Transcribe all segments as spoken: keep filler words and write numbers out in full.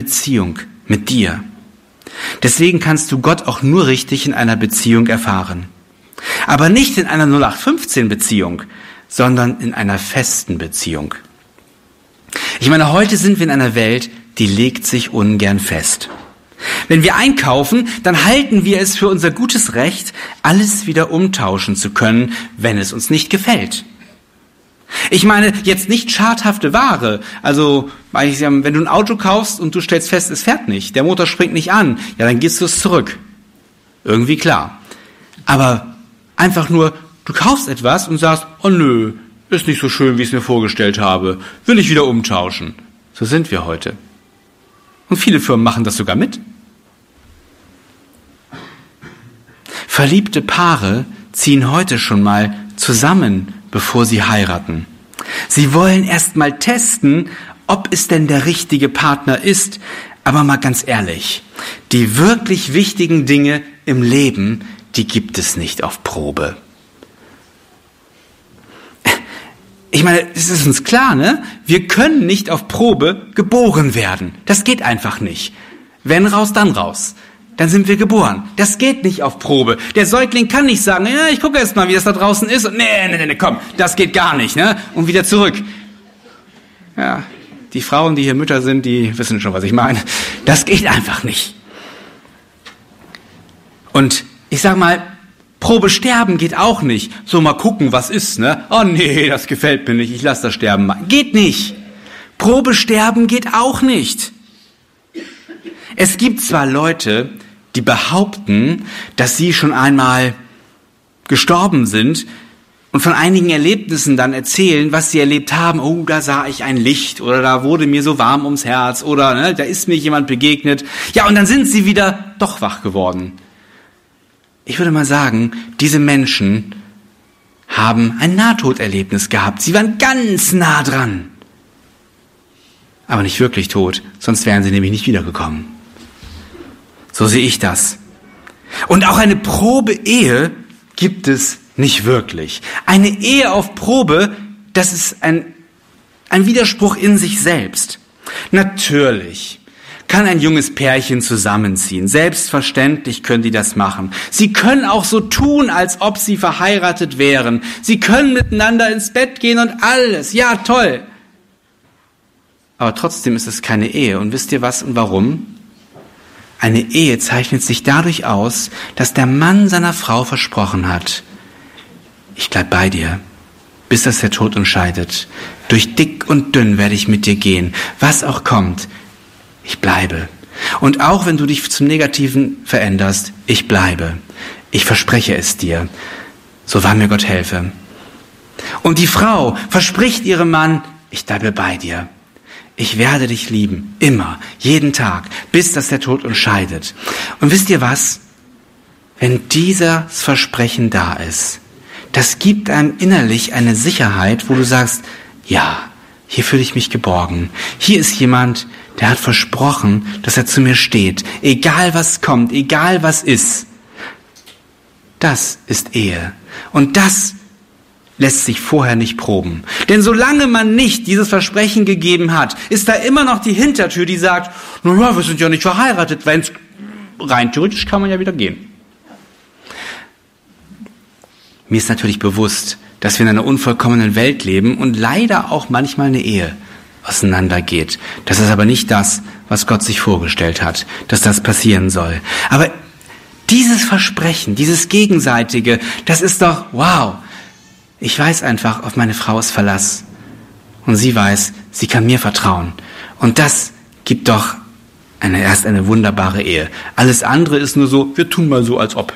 Beziehung mit dir. Deswegen kannst du Gott auch nur richtig in einer Beziehung erfahren. Aber nicht in einer null acht fünfzehn Beziehung, sondern in einer festen Beziehung. Ich meine, heute sind wir in einer Welt, die legt sich ungern fest. Wenn wir einkaufen, dann halten wir es für unser gutes Recht, alles wieder umtauschen zu können, wenn es uns nicht gefällt. Ich meine, jetzt nicht schadhafte Ware. Also, wenn du ein Auto kaufst und du stellst fest, es fährt nicht, der Motor springt nicht an, ja, dann gibst du es zurück. Irgendwie klar. Aber einfach nur, du kaufst etwas und sagst, oh nö, ist nicht so schön, wie ich es mir vorgestellt habe, will ich wieder umtauschen. So sind wir heute. Und viele Firmen machen das sogar mit. Verliebte Paare ziehen heute schon mal zusammen, bevor sie heiraten. Sie wollen erst mal testen, ob es denn der richtige Partner ist. Aber mal ganz ehrlich, die wirklich wichtigen Dinge im Leben, die gibt es nicht auf Probe. Ich meine, es ist uns klar, ne? Wir können nicht auf Probe geboren werden. Das geht einfach nicht. Wenn raus, dann raus. Dann sind wir geboren. Das geht nicht auf Probe. Der Säugling kann nicht sagen, ja, ich gucke erst mal, wie das da draußen ist. Und nee, nee, nee, komm, das geht gar nicht, ne? Und wieder zurück. Ja, die Frauen, die hier Mütter sind, die wissen schon, was ich meine. Das geht einfach nicht. Und ich sag mal, Probe sterben geht auch nicht. So mal gucken, was ist, ne? Oh nee, das gefällt mir nicht, ich lasse das sterben. Geht nicht. Probe sterben geht auch nicht. Es gibt zwar Leute, die behaupten, dass sie schon einmal gestorben sind und von einigen Erlebnissen dann erzählen, was sie erlebt haben. Oh, da sah ich ein Licht oder da wurde mir so warm ums Herz oder ne, da ist mir jemand begegnet. Ja, und dann sind sie wieder doch wach geworden. Ich würde mal sagen, diese Menschen haben ein Nahtoderlebnis gehabt. Sie waren ganz nah dran. Aber nicht wirklich tot, sonst wären sie nämlich nicht wiedergekommen. So sehe ich das. Und auch eine Probe-Ehe gibt es nicht wirklich. Eine Ehe auf Probe, das ist ein, ein Widerspruch in sich selbst. Natürlich kann ein junges Pärchen zusammenziehen. Selbstverständlich können die das machen. Sie können auch so tun, als ob sie verheiratet wären. Sie können miteinander ins Bett gehen und alles. Ja, toll. Aber trotzdem ist es keine Ehe. Und wisst ihr was und warum? Eine Ehe zeichnet sich dadurch aus, dass der Mann seiner Frau versprochen hat, ich bleib bei dir, bis dass der Tod uns scheidet. Durch dick und dünn werde ich mit dir gehen. Was auch kommt, ich bleibe. Und auch wenn du dich zum Negativen veränderst, ich bleibe. Ich verspreche es dir. So wahr mir Gott helfe. Und die Frau verspricht ihrem Mann, ich bleibe bei dir. Ich werde dich lieben, immer, jeden Tag, bis dass der Tod uns scheidet. Und wisst ihr was? Wenn dieses Versprechen da ist, das gibt einem innerlich eine Sicherheit, wo du sagst, ja, hier fühle ich mich geborgen. Hier ist jemand, der hat versprochen, dass er zu mir steht. Egal was kommt, egal was ist. Das ist Ehe. Und das lässt sich vorher nicht proben. Denn solange man nicht dieses Versprechen gegeben hat, ist da immer noch die Hintertür, die sagt, naja, wir sind ja nicht verheiratet. Wenn's rein theoretisch kann man ja wieder gehen. Mir ist natürlich bewusst, dass wir in einer unvollkommenen Welt leben und leider auch manchmal eine Ehe auseinandergeht. Das ist aber nicht das, was Gott sich vorgestellt hat, dass das passieren soll. Aber dieses Versprechen, dieses Gegenseitige, das ist doch, wow. Ich weiß einfach, auf meine Frau ist Verlass. Und sie weiß, sie kann mir vertrauen. Und das gibt doch eine, erst eine wunderbare Ehe. Alles andere ist nur so, wir tun mal so, als ob.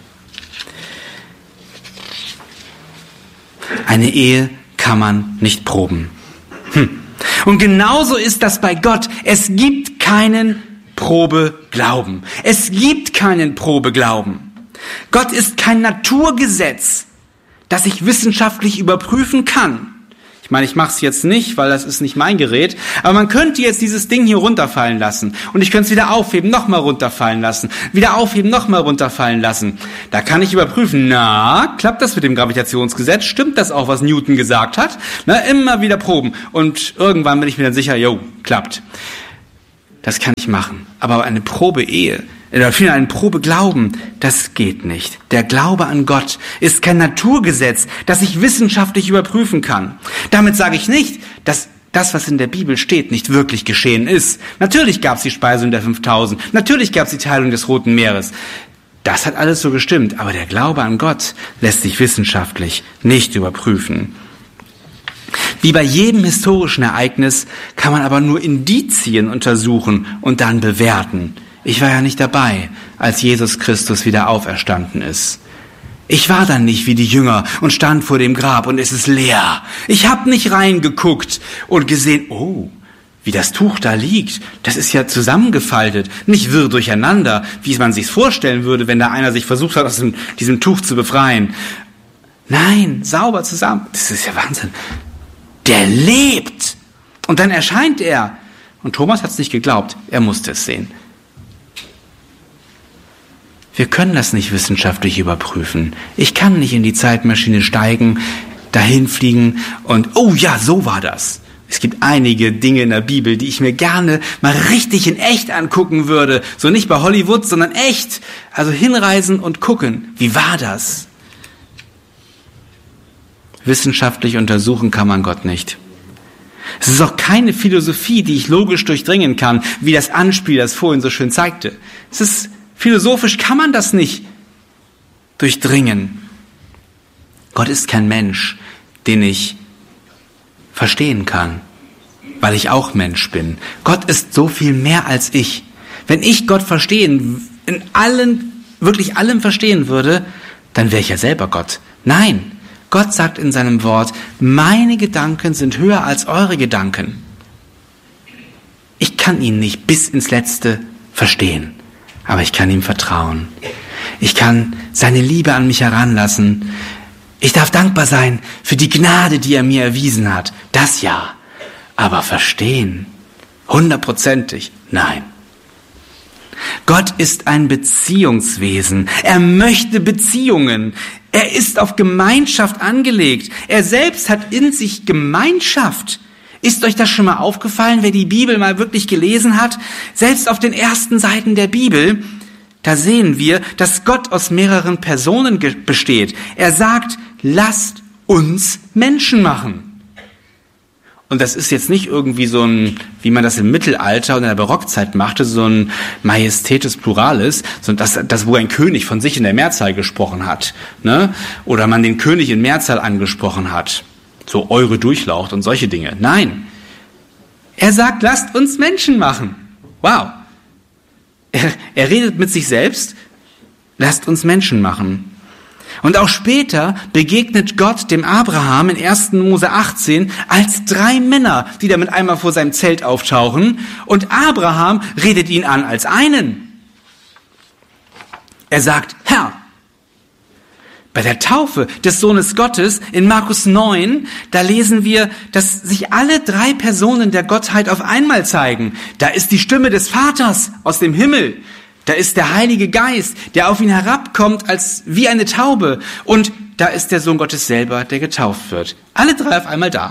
Eine Ehe kann man nicht proben. Hm. Und genauso ist das bei Gott. Es gibt keinen Probeglauben. Es gibt keinen Probeglauben. Gott ist kein Naturgesetz, das ich wissenschaftlich überprüfen kann. Ich meine, ich mache es jetzt nicht, weil das ist nicht mein Gerät, aber man könnte jetzt dieses Ding hier runterfallen lassen und ich könnte es wieder aufheben, nochmal runterfallen lassen, wieder aufheben, nochmal runterfallen lassen. Da kann ich überprüfen, na, klappt das mit dem Gravitationsgesetz? Stimmt das auch, was Newton gesagt hat? Na, immer wieder proben und irgendwann bin ich mir dann sicher, jo, klappt. das kann ich machen. Aber eine Probe-Ehe, oder vielmehr einen Probeglauben, das geht nicht. Der Glaube an Gott ist kein Naturgesetz, das ich wissenschaftlich überprüfen kann. Damit sage ich nicht, dass das, was in der Bibel steht, nicht wirklich geschehen ist. Natürlich gab es die Speisung der fünftausend, natürlich gab es die Teilung des Roten Meeres. Das hat alles so gestimmt, aber der Glaube an Gott lässt sich wissenschaftlich nicht überprüfen. Wie bei jedem historischen Ereignis kann man aber nur Indizien untersuchen und dann bewerten. Ich war ja nicht dabei, als Jesus Christus wieder auferstanden ist. Ich war dann nicht wie die Jünger und stand vor dem Grab und es ist leer. Ich habe nicht reingeguckt und gesehen, oh, wie das Tuch da liegt, das ist ja zusammengefaltet, nicht wirr durcheinander, wie man sich's vorstellen würde, wenn da einer sich versucht hat, aus diesem, diesem Tuch zu befreien. Nein, sauber zusammen. Das ist ja Wahnsinn. Der lebt. Und dann erscheint er. Und Thomas hat's nicht geglaubt. Er musste es sehen. Wir können das nicht wissenschaftlich überprüfen. Ich kann nicht in die Zeitmaschine steigen, dahin fliegen und, oh ja, so war das. Es gibt einige Dinge in der Bibel, die ich mir gerne mal richtig in echt angucken würde. So nicht bei Hollywood, sondern echt. Also hinreisen und gucken. Wie war das? Wissenschaftlich untersuchen kann man Gott nicht. Es ist auch keine Philosophie, die ich logisch durchdringen kann, wie das Anspiel das vorhin so schön zeigte. Es ist philosophisch kann man das nicht durchdringen. Gott ist kein Mensch, den ich verstehen kann, weil ich auch Mensch bin. Gott ist so viel mehr als ich. Wenn ich Gott verstehen, in allen, wirklich allem verstehen würde, dann wäre ich ja selber Gott. Nein, Gott sagt in seinem Wort, meine Gedanken sind höher als eure Gedanken. Ich kann ihn nicht bis ins Letzte verstehen, aber ich kann ihm vertrauen. Ich kann seine Liebe an mich heranlassen. Ich darf dankbar sein für die Gnade, die er mir erwiesen hat. Das ja. Aber verstehen? Hundertprozentig? Nein. Gott ist ein Beziehungswesen. Er möchte Beziehungen. Er ist auf Gemeinschaft angelegt. Er selbst hat in sich Gemeinschaft. Ist euch das schon mal aufgefallen, wer die Bibel mal wirklich gelesen hat? Selbst auf den ersten Seiten der Bibel, da sehen wir, dass Gott aus mehreren Personen besteht. Er sagt, lasst uns Menschen machen. Und das ist jetzt nicht irgendwie so ein, wie man das im Mittelalter und in der Barockzeit machte, so ein Majestätes Pluralis, sondern das, das, wo ein König von sich in der Mehrzahl gesprochen hat, ne? Oder man den König in Mehrzahl angesprochen hat. So eure Durchlaucht und solche Dinge. Nein. Er sagt, lasst uns Menschen machen. Wow. Er, er redet mit sich selbst, lasst uns Menschen machen. Und auch später begegnet Gott dem Abraham in ersten Mose achtzehn als drei Männer, die da mit einmal vor seinem Zelt auftauchen. Und Abraham redet ihn an als einen. Er sagt, Herr. Bei der Taufe des Sohnes Gottes in Markus neun, da lesen wir, dass sich alle drei Personen der Gottheit auf einmal zeigen. Da ist die Stimme des Vaters aus dem Himmel. Da ist der Heilige Geist, der auf ihn herabkommt als wie eine Taube. Und da ist der Sohn Gottes selber, der getauft wird. Alle drei auf einmal da.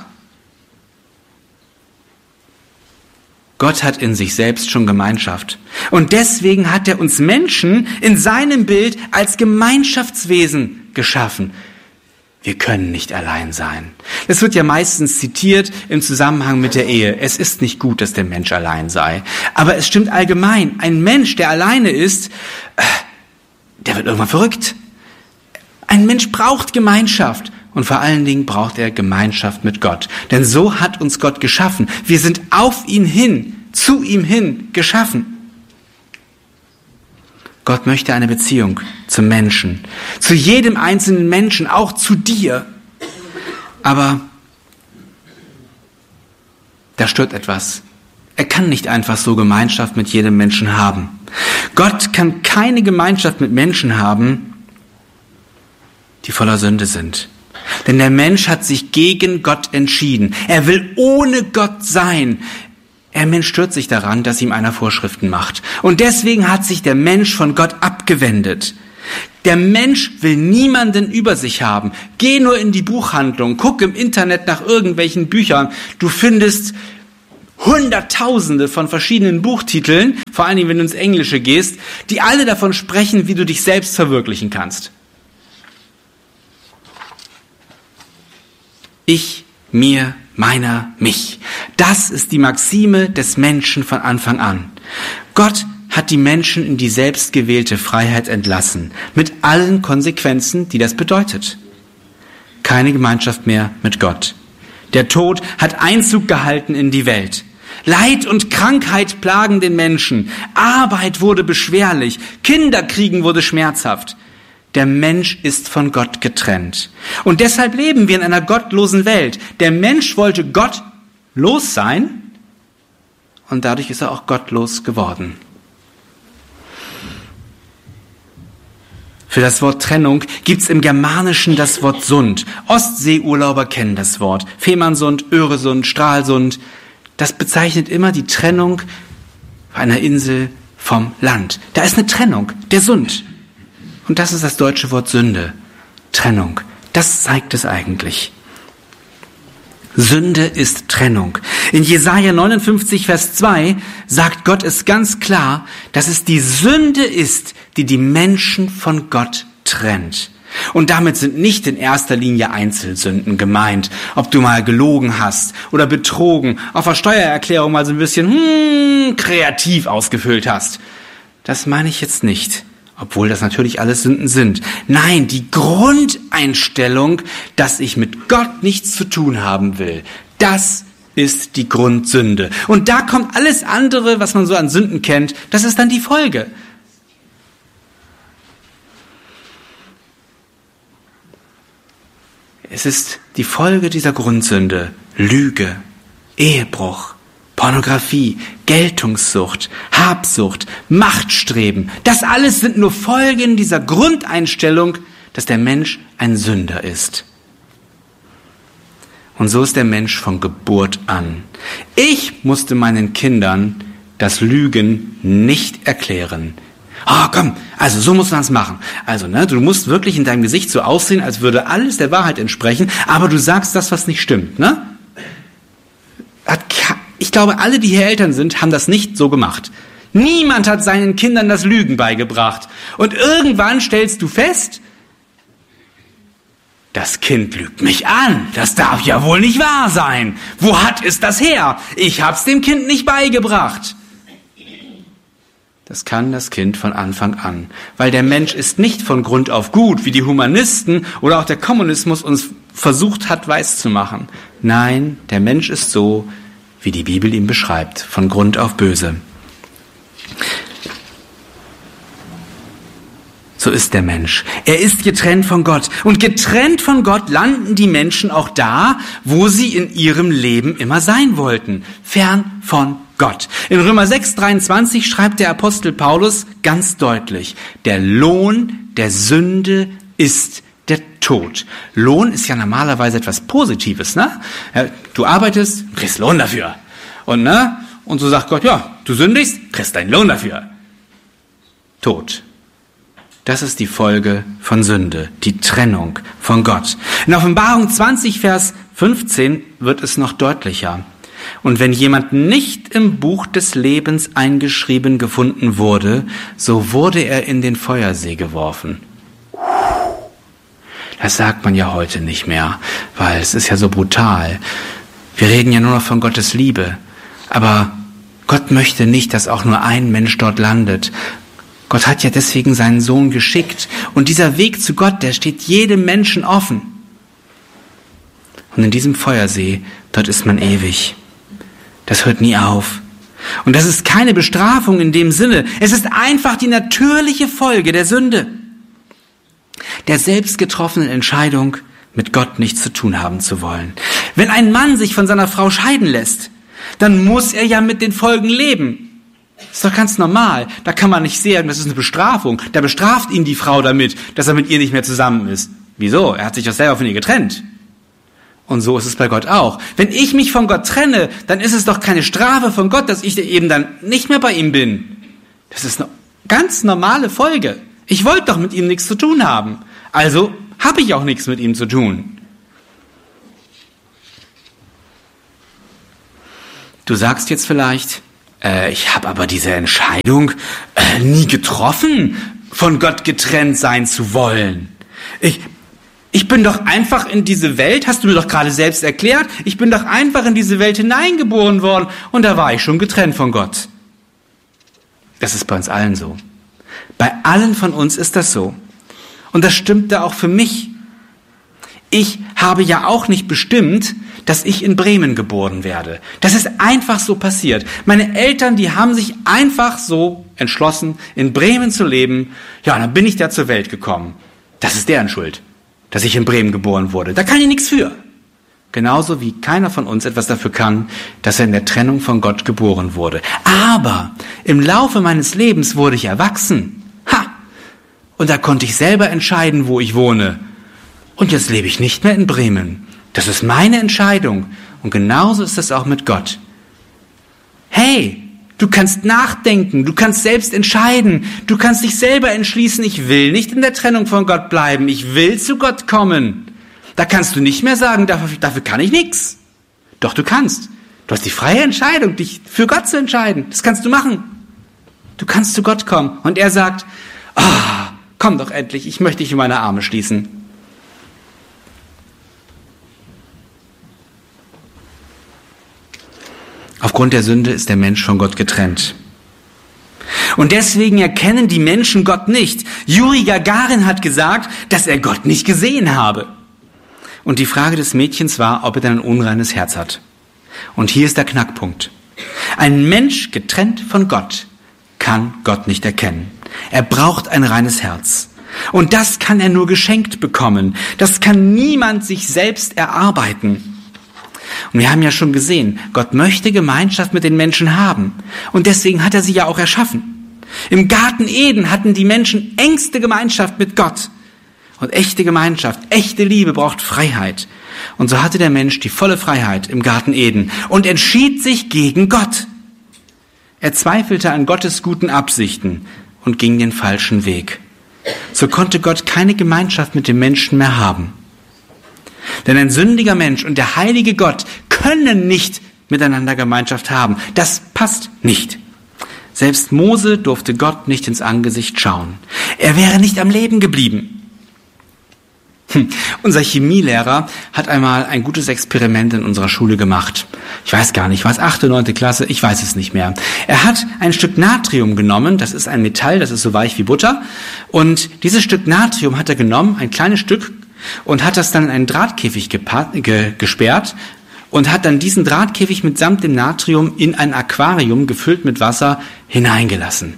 Gott hat in sich selbst schon Gemeinschaft. Und deswegen hat er uns Menschen in seinem Bild als Gemeinschaftswesen geschaffen. Wir können nicht allein sein. Das wird ja meistens zitiert im Zusammenhang mit der Ehe. Es ist nicht gut, dass der Mensch allein sei. Aber es stimmt allgemein. Ein Mensch, der alleine ist, der wird irgendwann verrückt. Ein Mensch braucht Gemeinschaft. Und vor allen Dingen braucht er Gemeinschaft mit Gott. Denn so hat uns Gott geschaffen. Wir sind auf ihn hin, zu ihm hin geschaffen. Gott möchte eine Beziehung zum Menschen, zu jedem einzelnen Menschen, auch zu dir. Aber da stört etwas. Er kann nicht einfach so Gemeinschaft mit jedem Menschen haben. Gott kann keine Gemeinschaft mit Menschen haben, die voller Sünde sind. Denn der Mensch hat sich gegen Gott entschieden. Er will ohne Gott sein. Der Mensch stört sich daran, dass ihm einer Vorschriften macht. Und deswegen hat sich der Mensch von Gott abgewendet. Der Mensch will niemanden über sich haben. Geh nur in die Buchhandlung, guck im Internet nach irgendwelchen Büchern. Du findest Hunderttausende von verschiedenen Buchtiteln, vor allen Dingen, wenn du ins Englische gehst, die alle davon sprechen, wie du dich selbst verwirklichen kannst. Ich, mir, meiner, mich. Das ist die Maxime des Menschen von Anfang an. Gott hat die Menschen in die selbstgewählte Freiheit entlassen, mit allen Konsequenzen, die das bedeutet. Keine Gemeinschaft mehr mit Gott. Der Tod hat Einzug gehalten in die Welt. Leid und Krankheit plagen den Menschen. Arbeit wurde beschwerlich. Kinderkriegen wurde schmerzhaft. Der Mensch ist von Gott getrennt. Und deshalb leben wir in einer gottlosen Welt. Der Mensch wollte Gott los sein und dadurch ist er auch gottlos geworden. Für das Wort Trennung gibt's im Germanischen das Wort Sund. Ostseeurlauber kennen das Wort. Fehmarnsund, Öresund, Stralsund. Das bezeichnet immer die Trennung einer Insel vom Land. Da ist eine Trennung, der Sund. Und das ist das deutsche Wort Sünde. Trennung. Das zeigt es eigentlich. Sünde ist Trennung. In Jesaja neunundfünfzig, Vers zwei sagt Gott es ganz klar, dass es die Sünde ist, die die Menschen von Gott trennt. Und damit sind nicht in erster Linie Einzelsünden gemeint. Ob du mal gelogen hast oder betrogen, auf der Steuererklärung mal so ein bisschen hmm, kreativ ausgefüllt hast. Das meine ich jetzt nicht. Obwohl das natürlich alles Sünden sind. Nein, die Grundeinstellung, dass ich mit Gott nichts zu tun haben will, das ist die Grundsünde. Und da kommt alles andere, was man so an Sünden kennt, das ist dann die Folge. Es ist die Folge dieser Grundsünde. Lüge, Ehebruch, Pornografie, Geltungssucht, Habsucht, Machtstreben, das alles sind nur Folgen dieser Grundeinstellung, dass der Mensch ein Sünder ist. Und so ist der Mensch von Geburt an. Ich musste meinen Kindern das Lügen nicht erklären. Ah, oh, komm, also so muss man es machen. Also, ne, du musst wirklich in deinem Gesicht so aussehen, als würde alles der Wahrheit entsprechen, aber du sagst das, was nicht stimmt, ne? Hat Ich glaube, alle, die hier Eltern sind, haben das nicht so gemacht. Niemand hat seinen Kindern das Lügen beigebracht. Und irgendwann stellst du fest, das Kind lügt mich an. Das darf ja wohl nicht wahr sein. Wo hat es das her? Ich hab's dem Kind nicht beigebracht. Das kann das Kind von Anfang an. Weil der Mensch ist nicht von Grund auf gut, wie die Humanisten oder auch der Kommunismus uns versucht hat, weiszumachen. Nein, der Mensch ist so, wie die Bibel ihn beschreibt, von Grund auf böse. So ist der Mensch. Er ist getrennt von Gott. Und getrennt von Gott landen die Menschen auch da, wo sie in ihrem Leben immer sein wollten. Fern von Gott. In Römer sechs, dreiundzwanzig schreibt der Apostel Paulus ganz deutlich, der Lohn der Sünde ist der Tod. Lohn ist ja normalerweise etwas Positives, ne? Du arbeitest, kriegst Lohn dafür. Und, ne? Und so sagt Gott, ja, du sündigst, kriegst deinen Lohn dafür. Tod. Das ist die Folge von Sünde, die Trennung von Gott. In Offenbarung zwanzig, Vers fünfzehn wird es noch deutlicher. Und wenn jemand nicht im Buch des Lebens eingeschrieben gefunden wurde, so wurde er in den Feuersee geworfen. Das sagt man ja heute nicht mehr, weil es ist ja so brutal. Wir reden ja nur noch von Gottes Liebe. Aber Gott möchte nicht, dass auch nur ein Mensch dort landet. Gott hat ja deswegen seinen Sohn geschickt. Und dieser Weg zu Gott, der steht jedem Menschen offen. Und in diesem Feuersee, dort ist man ewig. Das hört nie auf. Und das ist keine Bestrafung in dem Sinne. Es ist einfach die natürliche Folge der Sünde. Der selbst getroffenen Entscheidung, mit Gott nichts zu tun haben zu wollen. Wenn ein Mann sich von seiner Frau scheiden lässt, dann muss er ja mit den Folgen leben. Das ist doch ganz normal. Da kann man nicht sagen, das ist eine Bestrafung. Da bestraft ihn die Frau damit, dass er mit ihr nicht mehr zusammen ist. Wieso? Er hat sich doch selber von ihr getrennt. Und so ist es bei Gott auch. Wenn ich mich von Gott trenne, dann ist es doch keine Strafe von Gott, dass ich eben dann nicht mehr bei ihm bin. Das ist eine ganz normale Folge. Ich wollte doch mit ihm nichts zu tun haben. Also habe ich auch nichts mit ihm zu tun. Du sagst jetzt vielleicht, äh, ich habe aber diese Entscheidung äh, nie getroffen, von Gott getrennt sein zu wollen. Ich, ich bin doch einfach in diese Welt, hast du mir doch gerade selbst erklärt, ich bin doch einfach in diese Welt hineingeboren worden und da war ich schon getrennt von Gott. Das ist bei uns allen so. Bei allen von uns ist das so. Und das stimmte auch für mich. Ich habe ja auch nicht bestimmt, dass ich in Bremen geboren werde. Das ist einfach so passiert. Meine Eltern, die haben sich einfach so entschlossen, in Bremen zu leben. Ja, und dann bin ich da zur Welt gekommen. Das ist deren Schuld, dass ich in Bremen geboren wurde. Da kann ich nichts für. Genauso wie keiner von uns etwas dafür kann, dass er in der Trennung von Gott geboren wurde. Aber im Laufe meines Lebens wurde ich erwachsen. Ha! Und da konnte ich selber entscheiden, wo ich wohne. Und jetzt lebe ich nicht mehr in Bremen. Das ist meine Entscheidung. Und genauso ist es auch mit Gott. Hey, du kannst nachdenken, du kannst selbst entscheiden, du kannst dich selber entschließen, ich will nicht in der Trennung von Gott bleiben, ich will zu Gott kommen. Da kannst du nicht mehr sagen, dafür, dafür kann ich nichts. Doch, du kannst. Du hast die freie Entscheidung, dich für Gott zu entscheiden. Das kannst du machen. Du kannst zu Gott kommen. Und er sagt, ah, oh, komm doch endlich, ich möchte dich in meine Arme schließen. Aufgrund der Sünde ist der Mensch von Gott getrennt. Und deswegen erkennen die Menschen Gott nicht. Juri Gagarin hat gesagt, dass er Gott nicht gesehen habe. Und die Frage des Mädchens war, ob er denn ein unreines Herz hat. Und hier ist der Knackpunkt. Ein Mensch getrennt von Gott kann Gott nicht erkennen. Er braucht ein reines Herz. Und das kann er nur geschenkt bekommen. Das kann niemand sich selbst erarbeiten. Und wir haben ja schon gesehen, Gott möchte Gemeinschaft mit den Menschen haben. Und deswegen hat er sie ja auch erschaffen. Im Garten Eden hatten die Menschen engste Gemeinschaft mit Gott. Und echte Gemeinschaft, echte Liebe braucht Freiheit. Und so hatte der Mensch die volle Freiheit im Garten Eden und entschied sich gegen Gott. Er zweifelte an Gottes guten Absichten und ging den falschen Weg. So konnte Gott keine Gemeinschaft mit dem Menschen mehr haben. Denn ein sündiger Mensch und der heilige Gott können nicht miteinander Gemeinschaft haben. Das passt nicht. Selbst Mose durfte Gott nicht ins Angesicht schauen. Er wäre nicht am Leben geblieben. Hm. Unser Chemielehrer hat einmal ein gutes Experiment in unserer Schule gemacht. Ich weiß gar nicht, war es achte, neunte Klasse? Ich weiß es nicht mehr. Er hat ein Stück Natrium genommen, das ist ein Metall, das ist so weich wie Butter. Und dieses Stück Natrium hat er genommen, ein kleines Stück, und hat das dann in einen Drahtkäfig gepa- ge- gesperrt und hat dann diesen Drahtkäfig mitsamt dem Natrium in ein Aquarium gefüllt mit Wasser hineingelassen.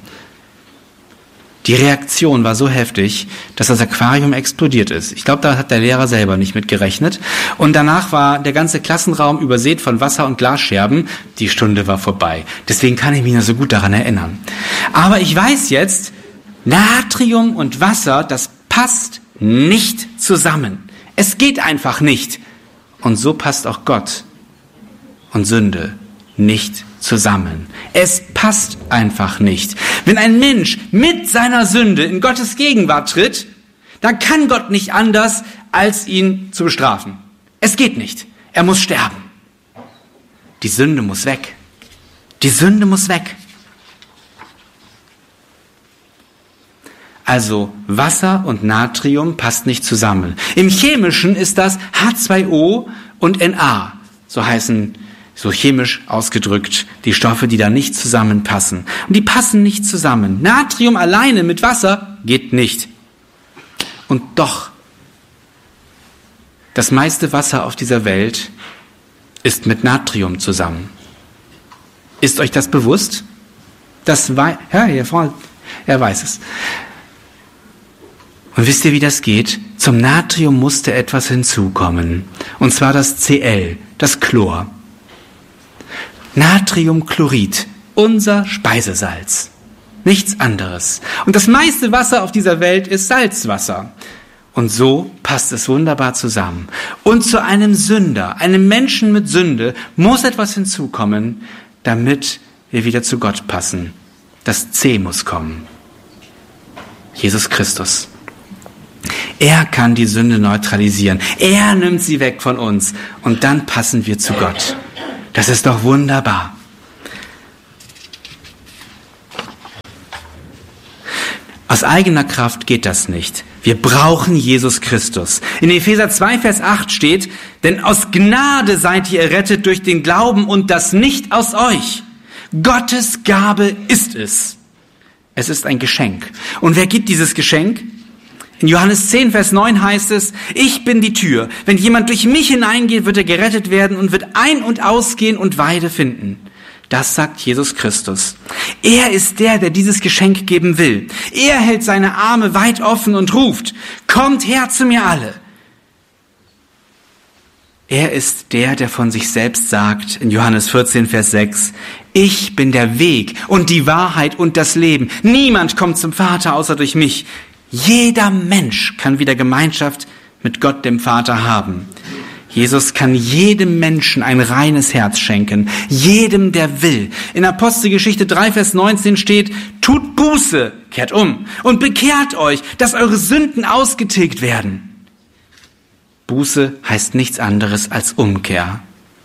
Die Reaktion war so heftig, dass das Aquarium explodiert ist. Ich glaube, da hat der Lehrer selber nicht mit gerechnet. Und danach war der ganze Klassenraum übersät von Wasser- und Glasscherben. Die Stunde war vorbei. Deswegen kann ich mich noch so gut daran erinnern. Aber ich weiß jetzt, Natrium und Wasser, das passt nicht zusammen. Es geht einfach nicht. Und so passt auch Gott und Sünde nicht zusammen. Es passt einfach nicht. Wenn ein Mensch mit seiner Sünde in Gottes Gegenwart tritt, dann kann Gott nicht anders, als ihn zu bestrafen. Es geht nicht. Er muss sterben. Die Sünde muss weg. Die Sünde muss weg. Also Wasser und Natrium passt nicht zusammen. Im Chemischen ist das H zwei O und Na. So heißen, so chemisch ausgedrückt, die Stoffe, die da nicht zusammenpassen. Und die passen nicht zusammen. Natrium alleine mit Wasser geht nicht. Und doch, das meiste Wasser auf dieser Welt ist mit Natrium zusammen. Ist euch das bewusst? Das wei- ja, hier vorne, er weiß es. Und wisst ihr, wie das geht? Zum Natrium musste etwas hinzukommen. Und zwar das Cl, das Chlor. Natriumchlorid, unser Speisesalz. Nichts anderes. Und das meiste Wasser auf dieser Welt ist Salzwasser. Und so passt es wunderbar zusammen. Und zu einem Sünder, einem Menschen mit Sünde, muss etwas hinzukommen, damit wir wieder zu Gott passen. Das C muss kommen. Jesus Christus. Er kann die Sünde neutralisieren. Er nimmt sie weg von uns. Und dann passen wir zu Gott. Das ist doch wunderbar. Aus eigener Kraft geht das nicht. Wir brauchen Jesus Christus. In Epheser zwei, Vers acht steht, denn aus Gnade seid ihr errettet durch den Glauben und das nicht aus euch. Gottes Gabe ist es. Es ist ein Geschenk. Und wer gibt dieses Geschenk? In Johannes zehn, Vers neun heißt es, ich bin die Tür. Wenn jemand durch mich hineingeht, wird er gerettet werden und wird ein- und ausgehen und Weide finden. Das sagt Jesus Christus. Er ist der, der dieses Geschenk geben will. Er hält seine Arme weit offen und ruft, kommt her zu mir alle. Er ist der, der von sich selbst sagt, in Johannes vierzehn, Vers sechs, ich bin der Weg und die Wahrheit und das Leben. Niemand kommt zum Vater außer durch mich. Jeder Mensch kann wieder Gemeinschaft mit Gott, dem Vater, haben. Jesus kann jedem Menschen ein reines Herz schenken, jedem, der will. In Apostelgeschichte drei, Vers neunzehn steht, tut Buße, kehrt um und bekehrt euch, dass eure Sünden ausgetilgt werden. Buße heißt nichts anderes als Umkehr.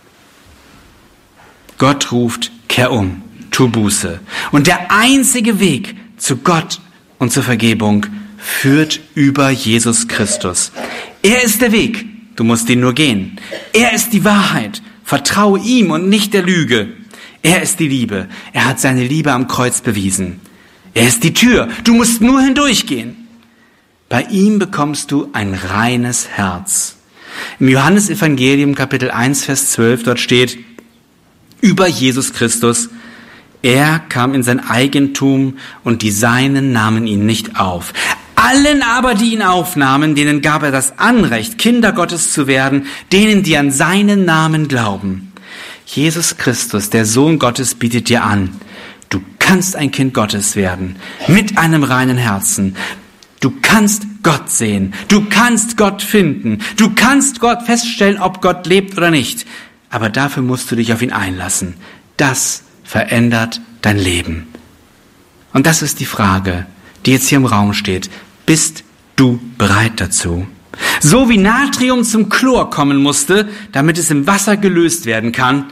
Gott ruft, kehr um, tu Buße. Und der einzige Weg zu Gott und zur Vergebung führt über Jesus Christus. Er ist der Weg. Du musst ihn nur gehen. Er ist die Wahrheit. Vertraue ihm und nicht der Lüge. Er ist die Liebe. Er hat seine Liebe am Kreuz bewiesen. Er ist die Tür. Du musst nur hindurchgehen. Bei ihm bekommst du ein reines Herz. Im Johannesevangelium Kapitel eins, Vers zwölf, dort steht über Jesus Christus, er kam in sein Eigentum und die Seinen nahmen ihn nicht auf. Allen aber, die ihn aufnahmen, denen gab er das Anrecht, Kinder Gottes zu werden, denen, die an seinen Namen glauben. Jesus Christus, der Sohn Gottes, bietet dir an, du kannst ein Kind Gottes werden, mit einem reinen Herzen. Du kannst Gott sehen, du kannst Gott finden, du kannst Gott feststellen, ob Gott lebt oder nicht. Aber dafür musst du dich auf ihn einlassen. Das verändert dein Leben. Und das ist die Frage, die jetzt hier im Raum steht. Bist du bereit dazu? So wie Natrium zum Chlor kommen musste, damit es im Wasser gelöst werden kann,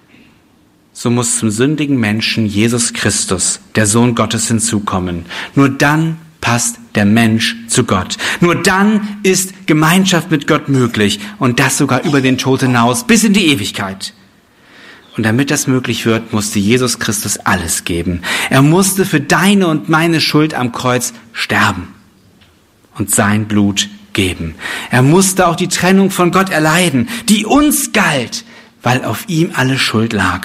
so muss zum sündigen Menschen Jesus Christus, der Sohn Gottes, hinzukommen. Nur dann passt der Mensch zu Gott. Nur dann ist Gemeinschaft mit Gott möglich und das sogar über den Tod hinaus bis in die Ewigkeit. Und damit das möglich wird, musste Jesus Christus alles geben. Er musste für deine und meine Schuld am Kreuz sterben und sein Blut geben. Er musste auch die Trennung von Gott erleiden, die uns galt, weil auf ihm alle Schuld lag.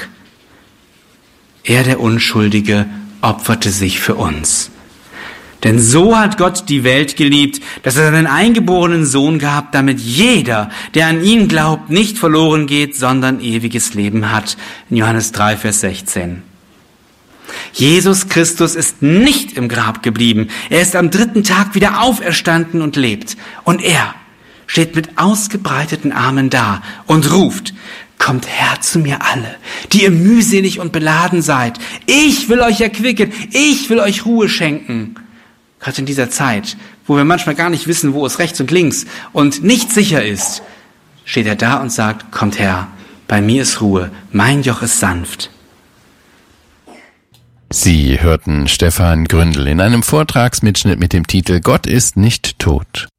Er, der Unschuldige, opferte sich für uns. Denn so hat Gott die Welt geliebt, dass er seinen eingeborenen Sohn gab, damit jeder, der an ihn glaubt, nicht verloren geht, sondern ewiges Leben hat. In Johannes drei, Vers sechzehn. Jesus Christus ist nicht im Grab geblieben. Er ist am dritten Tag wieder auferstanden und lebt. Und er steht mit ausgebreiteten Armen da und ruft, kommt her zu mir alle, die ihr mühselig und beladen seid. Ich will euch erquicken, ich will euch Ruhe schenken. Gerade in dieser Zeit, wo wir manchmal gar nicht wissen, wo es rechts und links und nicht sicher ist, steht er da und sagt, kommt her, bei mir ist Ruhe, mein Joch ist sanft. Sie hörten Stefan Gründel in einem Vortragsmitschnitt mit dem Titel Gott ist nicht tot.